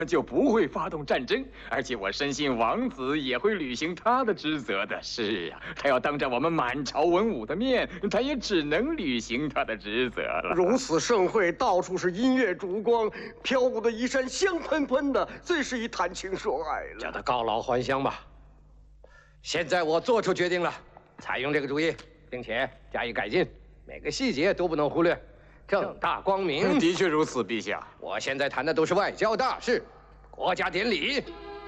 就不会发动战争，而且我深信王子也会履行他的职责的。是啊，他要当着我们满朝文武的面，他也只能履行他的职责了。 如此盛会，到处是音乐烛光，飘舞的衣衫香喷喷的，最是一谈情说爱了。 叫他告老还乡吧。现在我做出决定了，采用这个主意，并且加以改进，每个细节都不能忽略。 正大光明， 的确如此，陛下。 我现在谈的都是外交大事，国家典礼。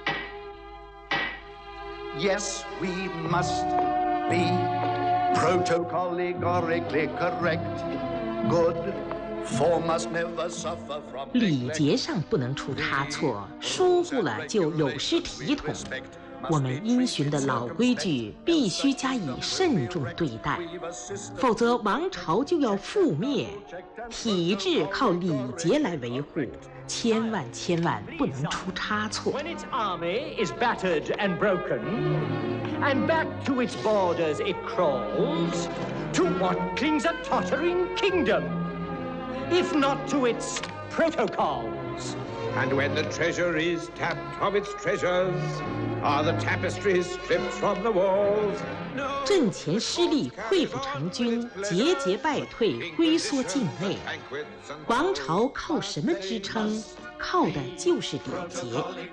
Yes, we must be protocolligorically correct. Good form must never suffer from. 礼节上不能出差错，疏忽了就有失体统。 我们因循的老规矩必须加以慎重对待，否则王朝就要覆灭。体制靠礼节来维护，千万不能出差错。 When its army is battered and broken, and back to its borders it crawls, to what clings a tottering kingdom, if not to its protocols? And when the treasury is tapped of its treasures, are the tapestries stripped from the walls? 阵前失利，溃腐成军，节节败退，龟缩境内。王朝靠什么支撑？靠的就是礼节。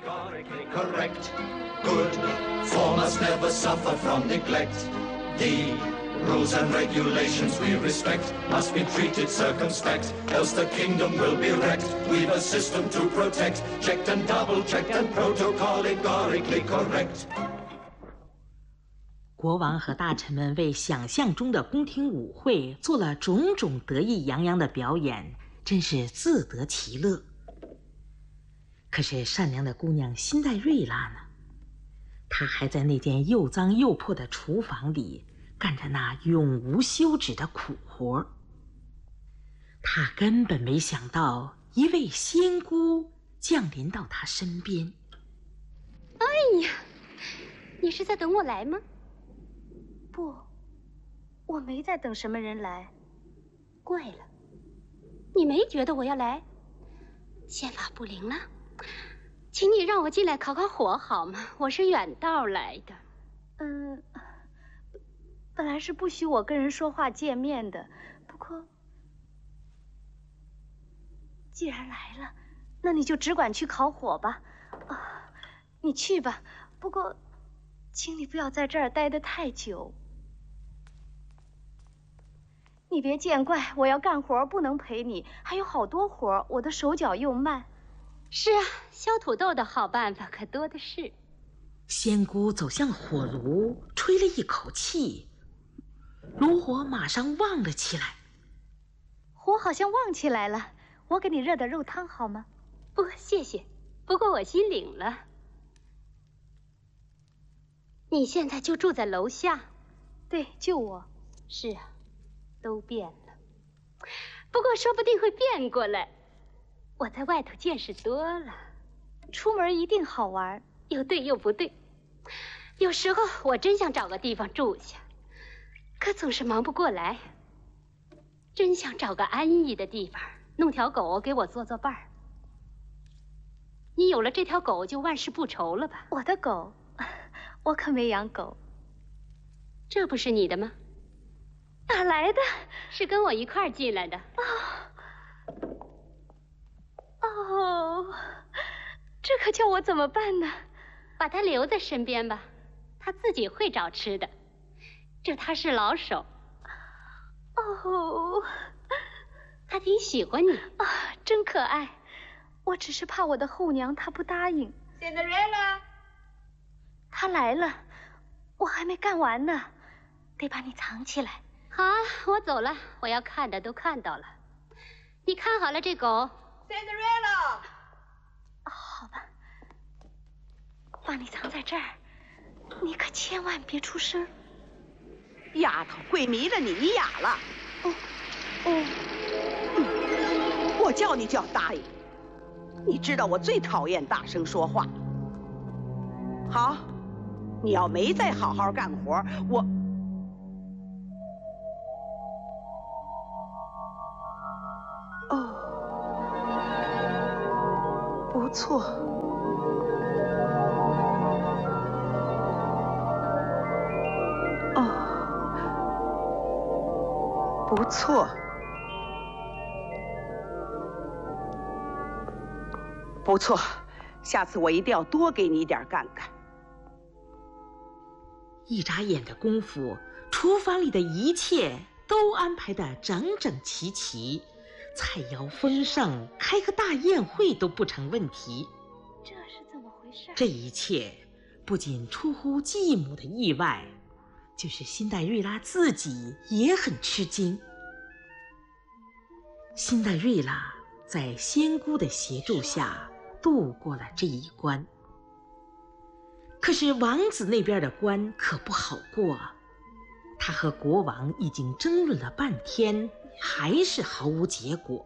Good form must never suffer from neglect. The rules and regulations we respect must be treated circumspect, else the kingdom will be wrecked. We've a system to protect, checked and double-checked and protocolligorically correct. 国王和大臣们为想象中的宫廷舞会做了种种得意洋洋的表演，真是自得其乐。可是善良的姑娘辛黛瑞拉呢？她还在那间又脏又破的厨房里干着那永无休止的苦活。她根本没想到一位仙姑降临到她身边。 哎呀，你是在等我来吗？ 不，我没在等什么人来。 怪了，你没觉得我要来？宪法不灵了，请你让我进来烤烤火好吗？我是远道来的。 本来是不许我跟人说话见面的，不过既然来了，那你就只管去烤火吧。你去吧，不过请你不要在这儿待得太久。你别见怪，我要干活不能陪你，还有好多活，我的手脚又慢。 是啊，削土豆的好办法可多的是。 仙姑走向火炉，吹了一口气，炉火马上旺了起来。 火好像旺起来了，我给你热点肉汤好吗？ 不，谢谢，不过我心领了。你现在就住在楼下？ 对，就我。 是啊，都变了，不过说不定会变过来。我在外头见识多了， 出门一定好玩， 又对又不对。有时候我真想找个地方住下，可总是忙不过来。真想找个安逸的地方，弄条狗给我做伴儿。你有了这条狗，就万事不愁了吧？ 我的狗，我可没养狗。 这不是你的吗？ 哪来的？ 是跟我一块儿进来的。 这可叫我怎么办呢？ 把它留在身边吧，它自己会找吃的。这它是老手。它挺喜欢你啊，真可爱。我只是怕我的后娘她不答应。 Cinderella， 她来了，我还没干完呢，得把你藏起来。 好啊，我走了，我要看的都看到了。你看好了这狗。 Cinderella， 好吧，把你藏在这儿，你可千万别出声。 丫头，鬼迷了你，你哑了。我叫你就要答应。你知道我最讨厌大声说话。好，你要没再好好干活，我。不错。哦，不错。不错，下次我一定要多给你一点干干。 一眨眼的功夫，厨房里的一切都安排得整整齐齐，菜肴丰盛，开个大宴会都不成问题。 这是怎么回事？ 这一切不仅出乎继母的意外，就是辛黛瑞拉自己也很吃惊。辛黛瑞拉在仙姑的协助下度过了这一关。可是王子那边的关可不好过，他和国王已经争论了半天，还是毫无结果。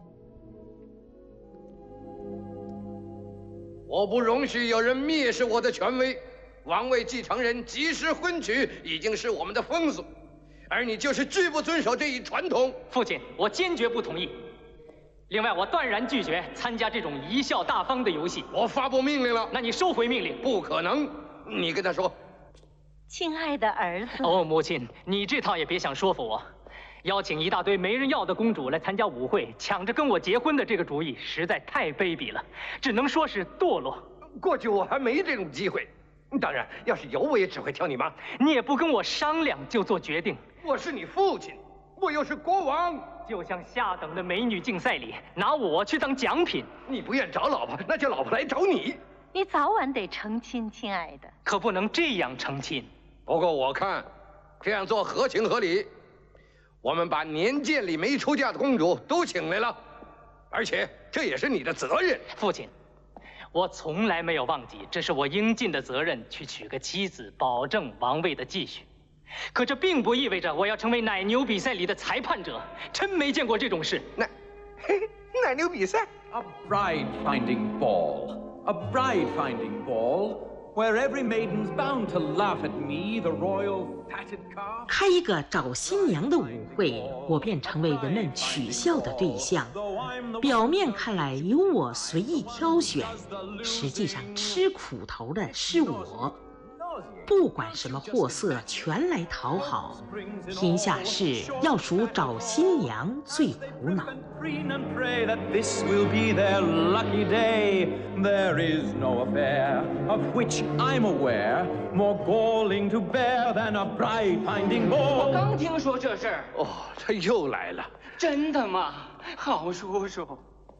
我不容许有人蔑视我的权威，王位继承人及时婚娶已经是我们的风俗，而你就是拒不遵守这一传统。 父亲，我坚决不同意。另外，我断然拒绝参加这种贻笑大方的游戏。 我发布命令了。 那你收回命令。 不可能，你跟他说。 亲爱的儿子。 哦，母亲，你这套也别想说服我。邀请一大堆没人要的公主来参加舞会，抢着跟我结婚的这个主意实在太卑鄙了，只能说是堕落。 过去我还没这种机会，当然，要是有我也只会挑你妈。 你也不跟我商量就做决定。 我是你父亲，我又是国王。 就像下等的美女竞赛里拿我去当奖品。 你不愿找老婆，那叫老婆来找你。 你早晚得成亲，亲爱的。 可不能这样成亲。 不过我看这样做合情合理。我们把年鉴里没出嫁的公主都请来了，而且这也是你的责任。 父亲，我从来没有忘记，这是我应尽的责任，去娶个妻子，保证王位的继续。可这并不意味着我要成为奶牛比赛里的裁判者，真没见过这种事。 奶牛比赛 ？A bride finding ball, a bride finding ball, where every maiden's bound to laugh at me, the royal fatted calf. 开一个找新娘的舞会，我便成为人们取笑的对象。表面看来由我随意挑选，实际上吃苦头的是我。不管什么货色，全来讨好。天下事要数找新娘最苦恼。 This will be their lucky day. There is no affair of which I'm aware more galling to bear than a bride finding ball. 我刚听说这事儿。 哦，他又来了。 真的吗？好叔叔。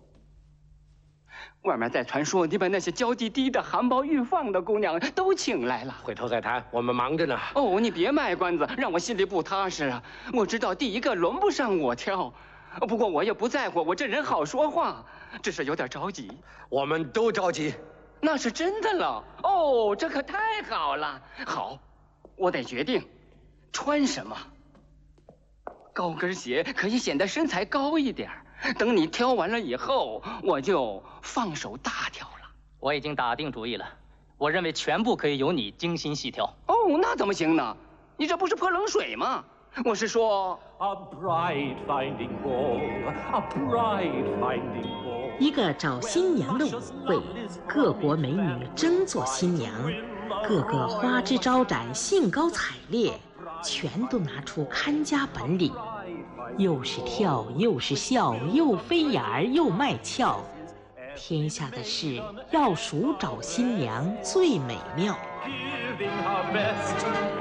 外面在传说你把那些娇滴滴的、含苞欲放的姑娘都请来了。 回头再谈，我们忙着呢。 哦，你别卖关子，让我心里不踏实啊！我知道第一个轮不上我挑，不过我也不在乎，我这人好说话，只是有点着急。 我们都着急。 那是真的了。哦，这可太好了。好，我得决定穿什么。高跟鞋可以显得身材高一点。等你挑完了以后，我就放手大挑了。 我已经打定主意了，我认为全部可以由你精心细挑。 哦，那怎么行呢？你这不是泼冷水吗？我是说 ，A bride finding ball, a bride finding ball。 一个找新娘的舞会，各国美女争做新娘，个个花枝招展，兴高采烈，全都拿出看家本领。又是跳，又是笑，又飞眼儿，又卖俏。天下的事要数找新娘最美妙。